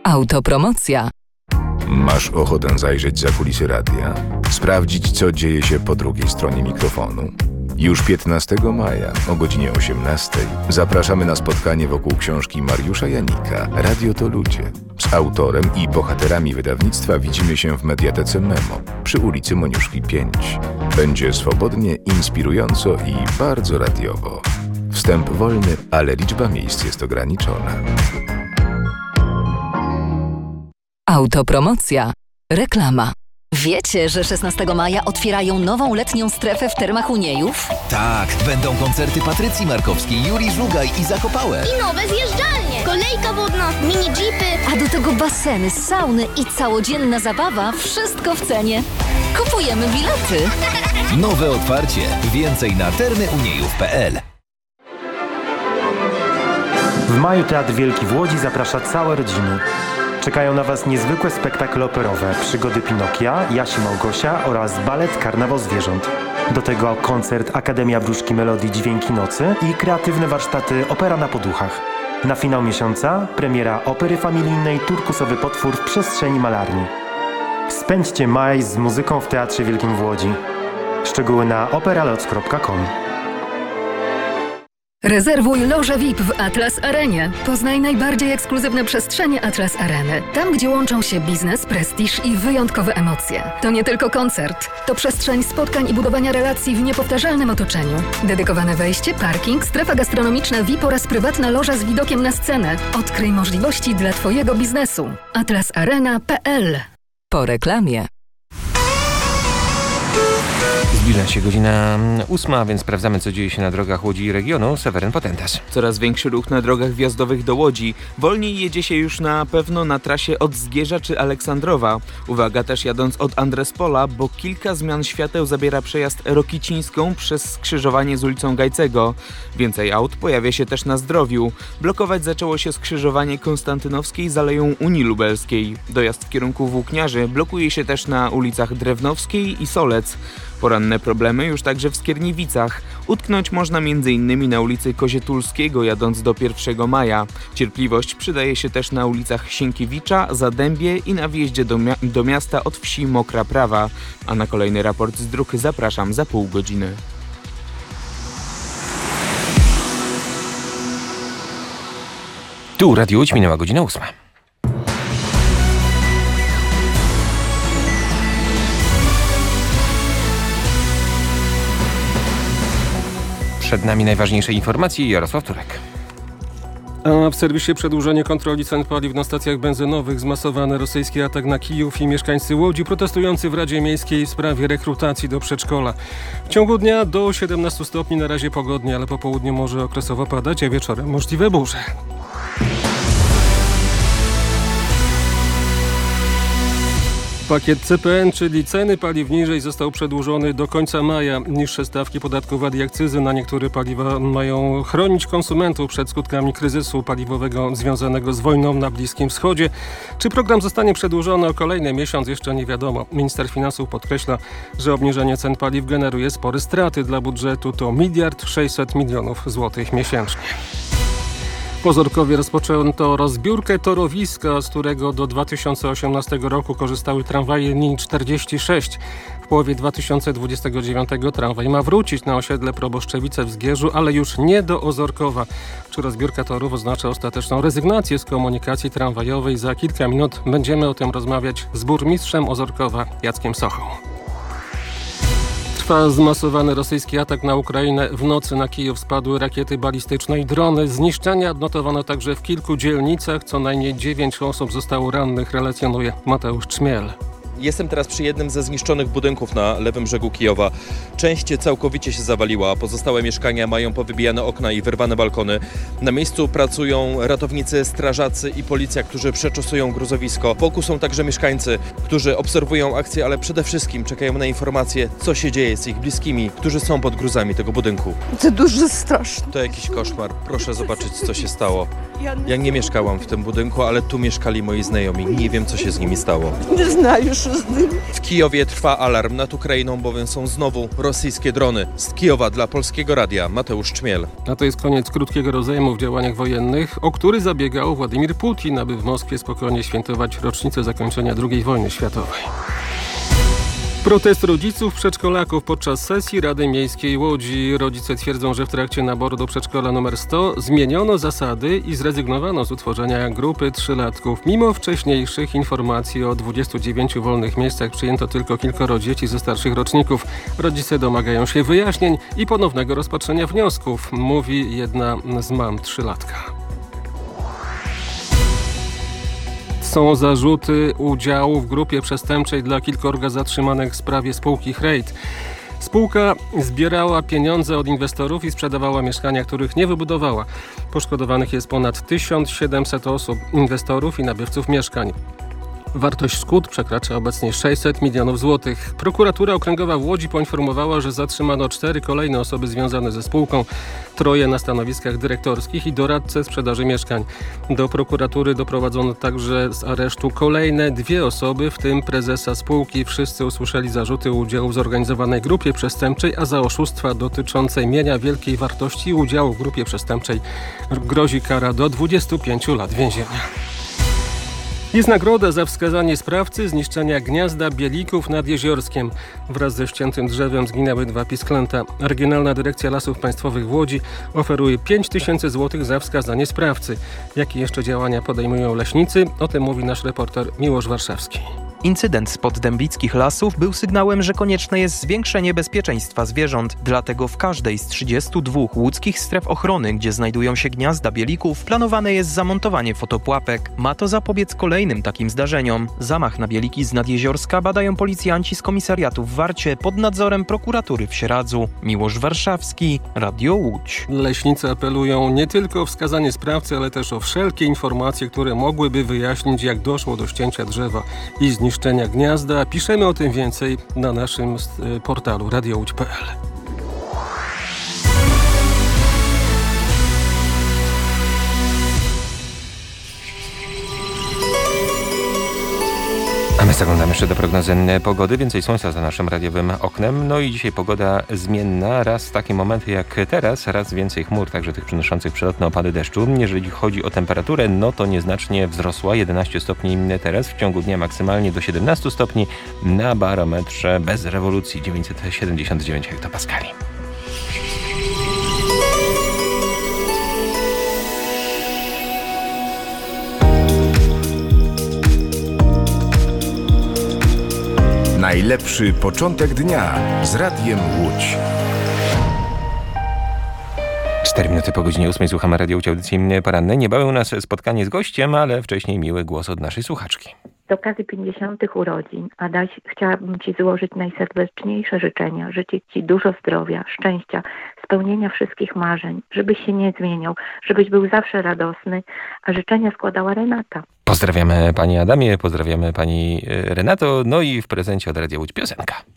Autopromocja. Masz ochotę zajrzeć za kulisy radia? Sprawdzić, co dzieje się po drugiej stronie mikrofonu? Już 15 maja o godzinie 18 zapraszamy na spotkanie wokół książki Mariusza Janika „Radio to ludzie”. Z autorem i bohaterami wydawnictwa widzimy się w Mediatece Memo przy ulicy Moniuszki 5. Będzie swobodnie, inspirująco i bardzo radiowo. Wstęp wolny, ale liczba miejsc jest ograniczona. Autopromocja. Reklama. Wiecie, że 16 maja otwierają nową letnią strefę w Termach Uniejów? Tak, będą koncerty Patrycji Markowskiej, Julii Żugaj i Zakopałek. I nowe zjeżdżalnie, kolejka wodna, mini jeepy. A do tego baseny, sauny i całodzienna zabawa, wszystko w cenie. Kupujemy bilety. Nowe otwarcie. Więcej na termyuniejów.pl. W maju Teatr Wielki w Łodzi zaprasza całe rodziny. Czekają na Was niezwykłe spektakle operowe, przygody Pinokia, Jasi Małgosia oraz balet Karnawał Zwierząt. Do tego koncert Akademia Wróżki Melodii Dźwięki Nocy i kreatywne warsztaty Opera na Poduchach. Na finał miesiąca premiera opery familijnej Turkusowy potwór w przestrzeni malarni. Spędźcie maj z muzyką w Teatrze Wielkim w Łodzi. Szczegóły na operaloc.com. Rezerwuj loże VIP w Atlas Arenie. Poznaj najbardziej ekskluzywne przestrzenie Atlas Areny. Tam, gdzie łączą się biznes, prestiż i wyjątkowe emocje. To nie tylko koncert. To przestrzeń spotkań i budowania relacji w niepowtarzalnym otoczeniu. Dedykowane wejście, parking, strefa gastronomiczna VIP oraz prywatna loża z widokiem na scenę. Odkryj możliwości dla Twojego biznesu. atlasarena.pl. Po reklamie. Zbliża się godzina 8, więc sprawdzamy, co dzieje się na drogach Łodzi i regionu. Seweryn Potentas. Coraz większy ruch na drogach wjazdowych do Łodzi. Wolniej jedzie się już na pewno na trasie od Zgierza czy Aleksandrowa. Uwaga też jadąc od Andrespola, bo kilka zmian świateł zabiera przejazd Rokicińską przez skrzyżowanie z ulicą Gajcego. Więcej aut pojawia się też na Zdrowiu. Blokować zaczęło się skrzyżowanie Konstantynowskiej z Aleją Unii Lubelskiej. Dojazd w kierunku Włókniarzy blokuje się też na ulicach Drewnowskiej i Solec. Poranne problemy już także w Skierniewicach. Utknąć można m.in. na ulicy Kozietulskiego jadąc do 1 maja. Cierpliwość przydaje się też na ulicach Sienkiewicza, Zadębie i na wjeździe do miasta od wsi Mokra Prawa. A na kolejny raport z dróg zapraszam za pół godziny. Tu Radio Łódź, minęła godzina 8. Przed nami najważniejsze informacje. Jarosław Turek. A w serwisie przedłużenie kontroli cen paliw na stacjach benzynowych, zmasowany rosyjski atak na Kijów i mieszkańcy Łodzi protestujący w Radzie Miejskiej w sprawie rekrutacji do przedszkola. W ciągu dnia do 17 stopni, na razie pogodnie, ale po południu może okresowo padać, a wieczorem możliwe burze. Pakiet CPN, czyli ceny paliw niżej, został przedłużony do końca maja. Niższe stawki podatku VAT i akcyzy na niektóre paliwa mają chronić konsumentów przed skutkami kryzysu paliwowego związanego z wojną na Bliskim Wschodzie. Czy program zostanie przedłużony o kolejny miesiąc, jeszcze nie wiadomo. Minister finansów podkreśla, że obniżenie cen paliw generuje spore straty dla budżetu. To 1 600 000 000 złotych miesięcznie. W Ozorkowie rozpoczęto rozbiórkę torowiska, z którego do 2018 roku korzystały tramwaje linii 46. W połowie 2029 tramwaj ma wrócić na osiedle Proboszczewice w Zgierzu, ale już nie do Ozorkowa. Czy rozbiórka torów oznacza ostateczną rezygnację z komunikacji tramwajowej? Za kilka minut będziemy o tym rozmawiać z burmistrzem Ozorkowa Jackiem Sochą. Trwa zmasowany rosyjski atak na Ukrainę. W nocy na Kijów spadły rakiety balistyczne i drony. Zniszczenia odnotowano także w kilku dzielnicach. Co najmniej 9 osób zostało rannych, relacjonuje Mateusz Czmiel. Jestem teraz przy jednym ze zniszczonych budynków na lewym brzegu Kijowa. Część całkowicie się zawaliła, pozostałe mieszkania mają powybijane okna i wyrwane balkony. Na miejscu pracują ratownicy, strażacy i policja, którzy przeczesują gruzowisko. Wokół są także mieszkańcy, którzy obserwują akcję, ale przede wszystkim czekają na informacje, co się dzieje z ich bliskimi, którzy są pod gruzami tego budynku. To дуже straszne. To jakiś koszmar. Proszę zobaczyć, co się stało. Ja nie mieszkałam w tym budynku, ale tu mieszkali moi znajomi. Nie wiem, co się z nimi stało. Nie знаю, W Kijowie trwa alarm nad Ukrainą, bowiem są znowu rosyjskie drony. Z Kijowa dla Polskiego Radia Mateusz Czmiel. A to jest koniec krótkiego rozejmu w działaniach wojennych, o który zabiegał Władimir Putin, aby w Moskwie spokojnie świętować rocznicę zakończenia II wojny światowej. Protest rodziców przedszkolaków podczas sesji Rady Miejskiej Łodzi. Rodzice twierdzą, że w trakcie naboru do przedszkola nr 100 zmieniono zasady i zrezygnowano z utworzenia grupy trzylatków. Mimo wcześniejszych informacji o 29 wolnych miejscach przyjęto tylko kilkoro dzieci ze starszych roczników. Rodzice domagają się wyjaśnień i ponownego rozpatrzenia wniosków, mówi jedna z mam trzylatka. Są zarzuty udziału w grupie przestępczej dla kilkorga zatrzymanych w sprawie spółki Hrejt. Spółka zbierała pieniądze od inwestorów i sprzedawała mieszkania, których nie wybudowała. Poszkodowanych jest ponad 1700 osób, inwestorów i nabywców mieszkań. Wartość szkód przekracza obecnie 600 milionów złotych. Prokuratura Okręgowa w Łodzi poinformowała, że zatrzymano 4 kolejne osoby związane ze spółką, 3 na stanowiskach dyrektorskich i doradcę sprzedaży mieszkań. Do prokuratury doprowadzono także z aresztu kolejne 2 osoby, w tym prezesa spółki. Wszyscy usłyszeli zarzuty udziału w zorganizowanej grupie przestępczej, a za oszustwa dotyczące mienia wielkiej wartości udziału w grupie przestępczej grozi kara do 25 lat więzienia. Jest nagroda za wskazanie sprawcy zniszczenia gniazda bielików nad Jeziorskiem. Wraz ze ściętym drzewem zginęły 2 pisklęta. Regionalna Dyrekcja Lasów Państwowych w Łodzi oferuje 5000 zł za wskazanie sprawcy. Jakie jeszcze działania podejmują leśnicy? O tym mówi nasz reporter Miłosz Warszawski. Incydent spod dębickich lasów był sygnałem, że konieczne jest zwiększenie bezpieczeństwa zwierząt. Dlatego w każdej z 32 łódzkich stref ochrony, gdzie znajdują się gniazda bielików, planowane jest zamontowanie fotopułapek. Ma to zapobiec kolejnym takim zdarzeniom. Zamach na bieliki z Nadjeziorska badają policjanci z komisariatu w Warcie pod nadzorem prokuratury w Sieradzu. Miłosz Warszawski, Radio Łódź. Leśnicy apelują nie tylko o wskazanie sprawcy, ale też o wszelkie informacje, które mogłyby wyjaśnić, jak doszło do ścięcia drzewa i zniszczenia gniazda. Piszemy o tym więcej na naszym portalu radiołódź.pl. A my zaglądamy jeszcze do prognozy pogody. Więcej słońca za naszym radiowym oknem. No i dzisiaj pogoda zmienna. Raz takie momenty jak teraz, raz więcej chmur, także tych przynoszących przelotne opady deszczu. Jeżeli chodzi o temperaturę, no to nieznacznie wzrosła. 11 stopni teraz, w ciągu dnia maksymalnie do 17 stopni. Na barometrze bez rewolucji 979 hektopaskali. Najlepszy początek dnia z Radiem Łódź. 4 minuty po godzinie 8 słuchamy Radio Łódź, audycji porannej. Niebawem u nas spotkanie z gościem, ale wcześniej miły głos od naszej słuchaczki. Z okazji 50. urodzin, Adaś, chciałabym Ci złożyć najserdeczniejsze życzenia. Życzyć Ci dużo zdrowia, szczęścia, spełnienia wszystkich marzeń, żebyś się nie zmieniał, żebyś był zawsze radosny, a życzenia składała Renata. Pozdrawiamy Pani Adamie, pozdrawiamy Pani Renato, no i w prezencie od Radia Łódź piosenka.